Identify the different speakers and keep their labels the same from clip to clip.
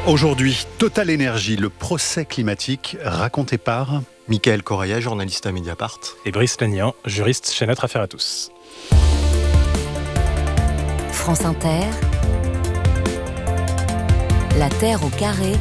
Speaker 1: Aujourd'hui, Total Énergie, le procès climatique raconté par
Speaker 2: Mickaël Correia, journaliste à Mediapart.
Speaker 3: Et Brice Lagnan, juriste chez Notre Affaire à tous.
Speaker 4: France Inter, La Terre au carré,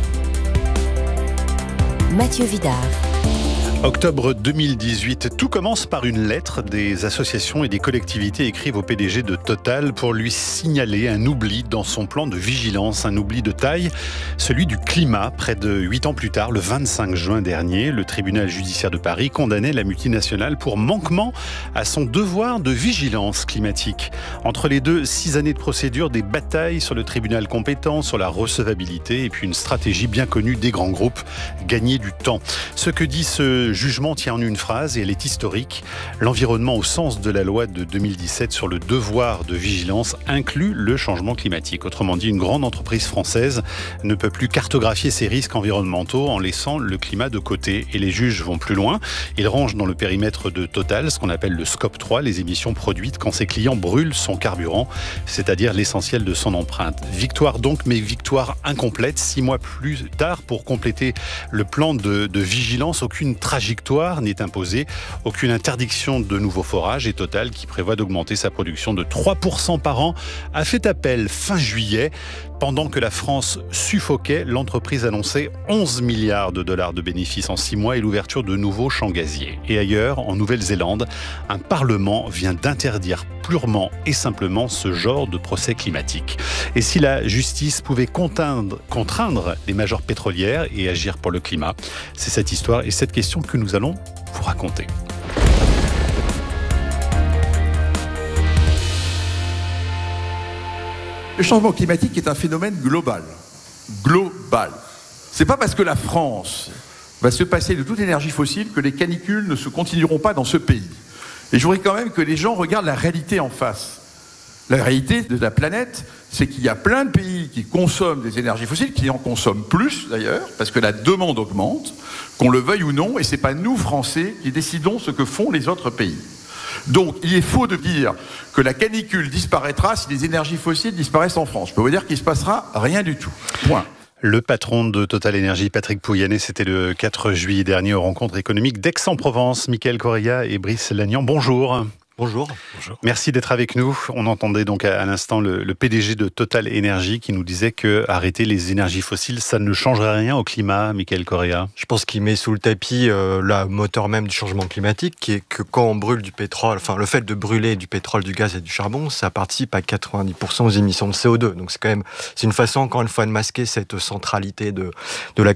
Speaker 4: Mathieu Vidard.
Speaker 1: Octobre 2018, tout commence par une lettre. Des associations et des collectivités écrivent au PDG de Total pour lui signaler un oubli dans son plan de vigilance, un oubli de taille, celui du climat. Près de 8 ans plus tard, le 25 juin dernier, le tribunal judiciaire de Paris condamnait la multinationale pour manquement à son devoir de vigilance climatique. Entre les deux, 6 années de procédure, des batailles sur le tribunal compétent, sur la recevabilité et puis une stratégie bien connue des grands groupes, gagner du temps. Ce que dit ce jugement tient en une phrase et elle est historique. L'environnement au sens de la loi de 2017 sur le devoir de vigilance inclut le changement climatique. Autrement dit, une grande entreprise française ne peut plus cartographier ses risques environnementaux en laissant le climat de côté. Et les juges vont plus loin. Ils rangent dans le périmètre de Total ce qu'on appelle le scope 3, les émissions produites quand ses clients brûlent son carburant, c'est-à-dire l'essentiel de son empreinte. Victoire donc, mais victoire incomplète. 6 mois plus tard, pour compléter le plan de vigilance, aucune trajectoire n'est imposée, aucune interdiction de nouveaux forages et Total, qui prévoit d'augmenter sa production de 3% par an, a fait appel fin juillet. Pendant que la France suffoquait, l'entreprise annonçait 11 milliards de dollars de bénéfices en 6 mois et l'ouverture de nouveaux champs gaziers. Et ailleurs, en Nouvelle-Zélande, un parlement vient d'interdire purement et simplement ce genre de procès climatique. Et si la justice pouvait contraindre les majors pétrolières et agir pour le climat, c'est cette histoire et cette question que nous allons vous raconter.
Speaker 5: Le changement climatique est un phénomène global. Global. C'est pas parce que la France va se passer de toute énergie fossile que les canicules ne se continueront pas dans ce pays. Et je voudrais quand même que les gens regardent la réalité en face. La réalité de la planète, c'est qu'il y a plein de pays qui consomment des énergies fossiles, qui en consomment plus d'ailleurs, parce que la demande augmente, qu'on le veuille ou non, et c'est pas nous, Français, qui décidons ce que font les autres pays. Donc, il est faux de dire que la canicule disparaîtra si les énergies fossiles disparaissent en France. Je peux vous dire qu'il ne se passera rien du tout. Point.
Speaker 1: Le patron de Total Énergie, Patrick Pouyanné, c'était le 4 juillet dernier aux rencontres économiques d'Aix-en-Provence. Mickaël Correia et Brice Lagnan, bonjour.
Speaker 2: Bonjour.
Speaker 1: Merci d'être avec nous. On entendait donc à l'instant le PDG de Total Énergie qui nous disait que arrêter les énergies fossiles, ça ne changerait rien au climat, Mickaël Correia.
Speaker 2: Je pense qu'il met sous le tapis le moteur même du changement climatique, qui est que quand on brûle du pétrole, enfin le fait de brûler du pétrole, du gaz et du charbon, ça participe à 90% aux émissions de CO2. Donc c'est une façon, encore une fois, de masquer cette centralité de la